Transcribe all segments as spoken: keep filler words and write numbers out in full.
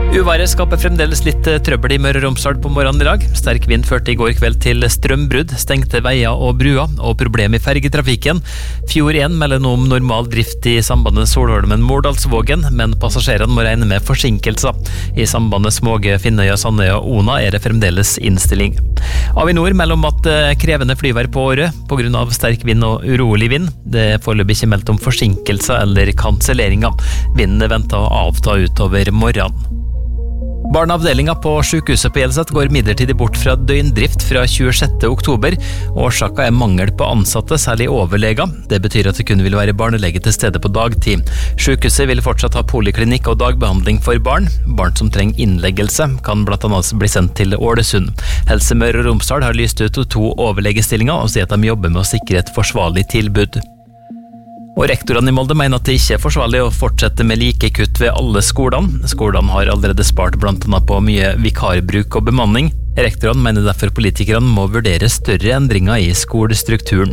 Uværet skaper fremdeles litt trøbbel i Møre og Romsdal på morgenen i dag. Sterk vind førte i går kveld til strømbrudd, stengte veier og brua, og problem i fergetrafikken. Fjord én melder nå om normal drift i sambandet Solholmen-Mordalsvågen, men passasjerene må regne med forsinkelser. I sambandet Småge, Finnøya, Sandøya og Ona er det fremdeles innstilling. Avinor melder om at krevende flyvær på året på grunn av sterk vind og urolig vind. Det er foreløpig ikke meldt om forsinkelser eller kanselleringer. Vinden er ventet å avta utover morgenen. Barneavdelinga på sykehuset på Hjelset går midlertidig bort fra døgndrift fra tjuesjette oktober. Årsaka er mangel på ansatte, særlig overleger. Det betyr at det kun vil være barnelege til stede på dagtid. Sykehuset vil fortsatt ha poliklinikk og dagbehandling for barn. Barn som trenger innleggelse kan blant annet bli sendt til Ålesund. Helse Møre og Romsdal har lyst ut to overlegestillinger og sier at de jobber med å sikre et forsvarlig tilbud. Og rektorene i Molde mener at det ikke er forsvarlig å fortsette med like kutt ved alle skolene. Skolene har allerede spart blant annet på mye vikarbruk og bemanning. Rektorene mener derfor politikerne må vurdere større endringer i skolestrukturen.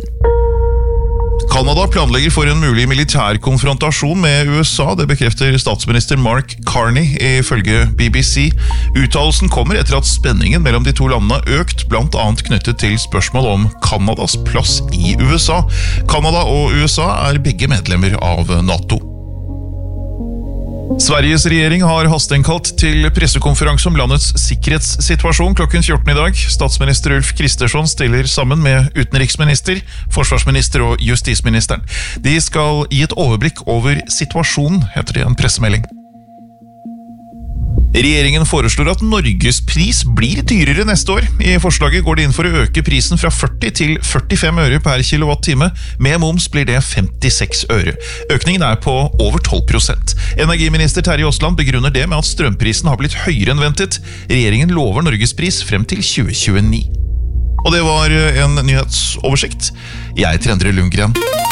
Kanada planlegger for en mulig militær konfrontasjon med U S A, det bekrefter statsminister Mark Carney ifølge B B C. Uttalelsen kommer etter at spenningen mellom de to landene har økt, blant annet knyttet til spørsmål om Kanadas plass i U S A. Kanada og U S A er begge medlemmer av NATO. Sveriges regjering har hasteinnkalt til pressekonferanse om landets sikkerhetssituasjon klokken fjorten i dag. Statsminister Ulf Kristersson stiller sammen med utenriksminister, forsvarsminister og justisministeren. De skal gi et overblikk over situasjonen, heter det i en pressemelding. Regjeringen foreslår at Norges pris blir dyrere neste år. I forslaget går det inn for å øke prisen fra førti til førtifem øre per kilowattime. Med moms blir det femtiseks øre. Økningen er på over tolv prosent. Energiminister Terje Aasland begrunner det med at strømprisen har blitt høyere enn ventet. Regjeringen lover Norges pris frem til tjue tjueni. Og det var en nyhetsoversikt. Jeg heter Endre Lundgren.